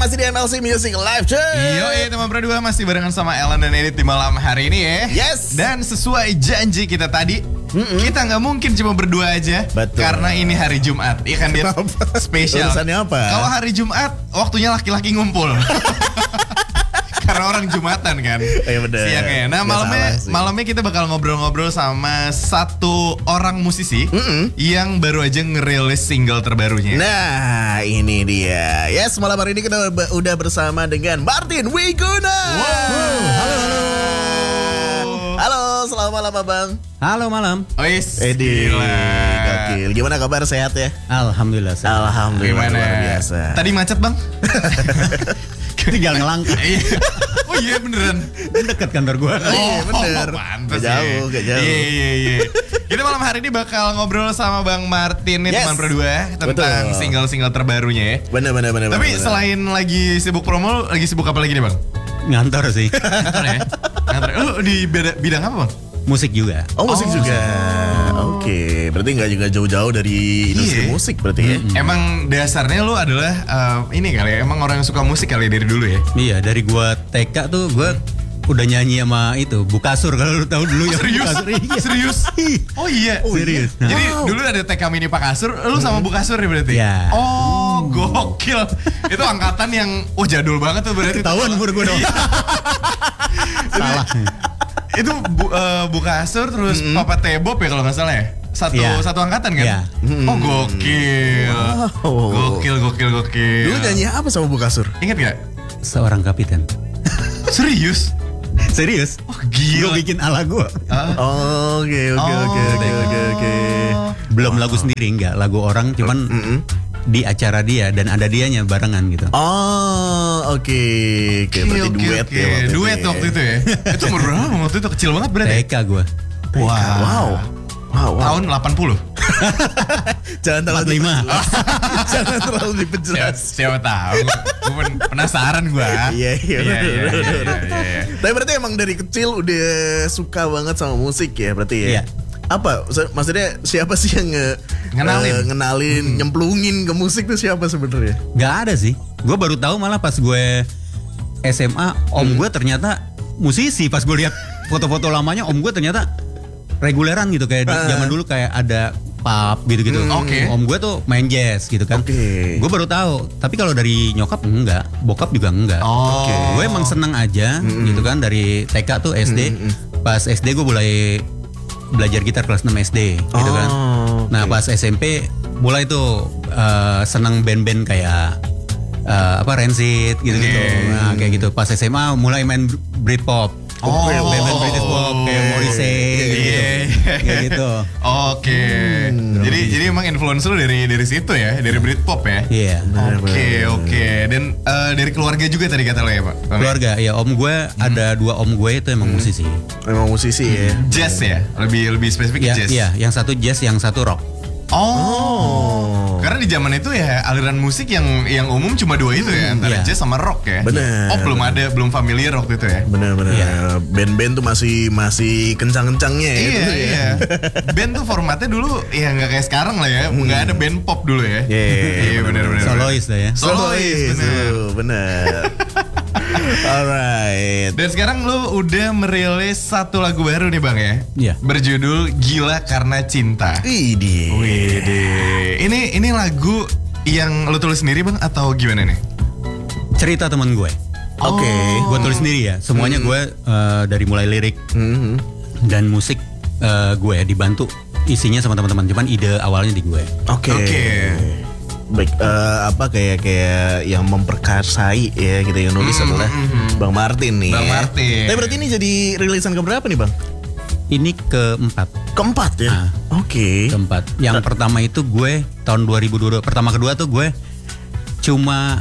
masih di MLC Music Live, cuy. Teman berdua masih barengan sama Ellen dan Edit di malam hari ini ya. Yes. Dan sesuai janji kita tadi, kita nggak mungkin cuma berdua aja. Betul. Karena ini hari Jumat. Iya kan dia spesial. Urusannya apa? Kalau hari Jumat, waktunya laki-laki ngumpul. Karena orang Jumatan kan. Iya bener. Siangnya. Nah malamnya kita bakal ngobrol-ngobrol sama satu orang musisi yang baru aja ngerilis single terbarunya. Nah, ini dia. Yes, malam hari ini kita udah bersama dengan Martin Wiguna. Halo, selamat malam Abang. Halo malam. Wis. Edi, gokil. Gimana kabar, sehat ya? Alhamdulillah. Alhamdulillah, Gimana? luar biasa. Tadi macet Bang? Tinggal ngelangkah. Oh iya beneran. Dekat kantor gua. Iya bener. Pantes Gak jauh. Iya. Kita malam hari ini bakal ngobrol sama Bang Martin nih, Yes. teman berdua, tentang Betul. single-single terbarunya ya. Bener. Tapi selain lagi sibuk promo, lagi sibuk apa lagi nih Bang? Ngantor sih. Kantor ya? Kantor. Lu di bidang apa Bang? Musik juga. Oh, musik juga. Oke, berarti nggak juga jauh-jauh dari industri Iya. musik berarti ya? Emang dasarnya lu adalah ini kali ya, emang orang yang suka musik kali dari dulu ya? Iya, dari gua TK tuh gua udah nyanyi sama itu Bukasur, kalau lu tahu dulu ya. Bukasur. Iya. Serius? Oh iya. Serius. Jadi dulu ada TK Mini Pak Kasur, lu sama Bu Kasur ya berarti? Iya. Oh, gokil. Itu angkatan yang jadul banget tuh berarti. Ketahuan umur gua dong. Salah. Itu Bu Kasur terus Papa Tebob ya kalau nggak salah ya? Iya. Satu angkatan kan? Iya. Oh, gokil. Wow. Gokil. Dulu nyanyi apa sama Bu Kasur? Ingat gak? Seorang kapitan. Serius? Serius? Oh, gila. Gua bikin ala gua. Oke. Belum lagu sendiri, enggak. Lagu orang cuman di acara dia dan ada dianya barengan gitu. Oh, oke. Berarti duet ya waktu Duet waktu itu ya. Itu umur berapa waktu itu? Kecil banget berarti. TK gua. Wow. Tahun 80. Jangan terlalu 45. Jangan terlalu diperjelas. Siapa tahu. Gue penasaran gue. Iya. Iya. Tapi berarti emang dari kecil udah suka banget sama musik ya berarti ya? Iya. Apa? Maksudnya siapa sih yang ngenalin, nyemplungin ke musik tuh siapa sebenarnya? Gak ada sih. Gue baru tahu malah pas gue SMA, om gue ternyata musisi. Pas gue lihat foto-foto lamanya, om gue ternyata reguleran gitu, kayak zaman dulu kayak ada pub gitu-gitu. Oke. Om gue tuh main jazz gitu kan. Oke. Gue baru tahu. Tapi kalau dari nyokap enggak, bokap juga enggak. Oke. Gue emang seneng aja gitu kan, dari TK tuh SD. Pas SD gue mulai belajar gitar kelas 6 SD gitu kan. Nah pas SMP mulai tuh seneng band-band kayak Rancid gitu-gitu. Nah kayak gitu. Pas SMA mulai main Britpop. Band-band British pop kayak Morrissey gitu. Kayak gitu. Oke. Jadi emang influence lu dari situ ya, dari Britpop ya. Iya. Oke. Dan dari keluarga juga tadi kata lo ya Pak? Keluarga ya, om gue ada 2 om gue itu emang musisi. Emang musisi ya? Jazz ya, lebih spesifik Iya, jazz. iya, yang satu jazz, yang satu rock. Karena di zaman itu ya aliran musik yang umum cuma 2 itu ya, antara Iya. jazz sama rock ya. Bener. Oh belum familiar waktu itu ya. Bener. Iya. Band-band tuh masih kencang-kencangnya ya. dulu ya. Iya. Band tuh formatnya dulu ya nggak kayak sekarang lah ya, nggak ada band pop dulu ya. Iya, benar. Solois lah ya. Solois, bener. Alright. Dan sekarang lu udah merilis satu lagu baru nih Bang ya. Iya. Berjudul Gila Karena Cinta. Widih. Ini lagu yang lu tulis sendiri Bang atau gimana nih? Cerita teman gue. Oke. Gue tulis sendiri ya. Semuanya gue dari mulai lirik dan musik gue dibantu isinya sama teman-teman. Cuman ide awalnya di gue. Oke. Baik, kayak yang memperkasai ya gitu yang nulis adalah Bang Martin nih. Bang ya. Martin. Tapi berarti ini jadi rilisan keberapa nih Bang? Ini keempat. Keempat ya? Oke. Keempat. Yang pertama itu gue tahun 2022. Pertama kedua tuh gue cuma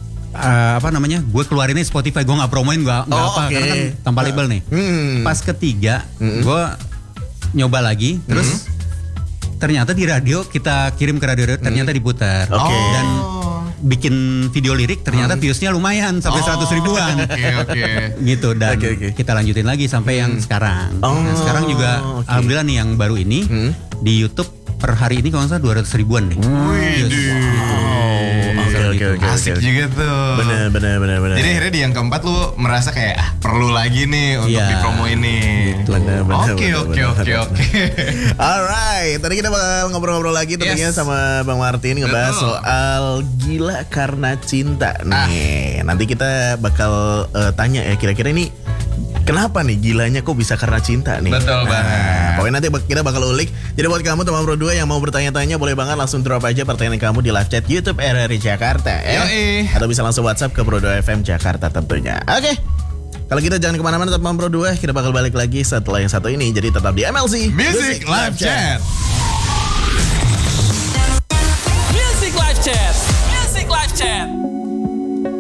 gue keluarinnya Spotify, gue nggak promoin, nggak apa oke. karena kan tanpa label nih. Pas ketiga gue nyoba lagi, terus ternyata di radio kita kirim ke radio, ternyata diputar. Dan bikin video lirik ternyata viewsnya lumayan sampai 100 ribuan. Oke. Gitu, dan kita lanjutin lagi sampai yang sekarang. Nah, sekarang juga alhamdulillah nih yang baru ini di YouTube per hari ini kalau nggak salah 200 ribuan deh. Oke. gitu. Asik juga tuh. Bener. Jadi akhirnya di yang keempat lu merasa kayak perlu lagi nih untuk dipromo ini. Bener. Oke. Alright, tadi kita bakal ngobrol-ngobrol lagi tentunya sama Bang Martin ngebahas soal gila karena cinta nih. Nanti kita bakal tanya ya kira-kira ini kenapa nih gilanya kok bisa karena cinta nih. Betul banget. Pokoknya nanti kita bakal ulik. Jadi buat kamu teman Bro 2 yang mau bertanya-tanya boleh banget langsung drop aja pertanyaan kamu di live chat YouTube RRI Jakarta ya. Atau bisa langsung WhatsApp ke Bro 2 FM Jakarta tentunya. Oke. Kalau kita jangan kemana-mana teman Bro 2, kita bakal balik lagi setelah yang satu ini. Jadi tetap di MLC Music Live Chat. Music Live Chat.